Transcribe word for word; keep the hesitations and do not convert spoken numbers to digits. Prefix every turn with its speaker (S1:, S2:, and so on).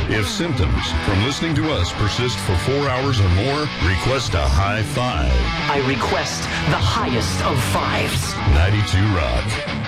S1: If symptoms from listening to us persist for four hours or more, request a high five.
S2: I request the highest of fives.
S1: ninety-two Rock.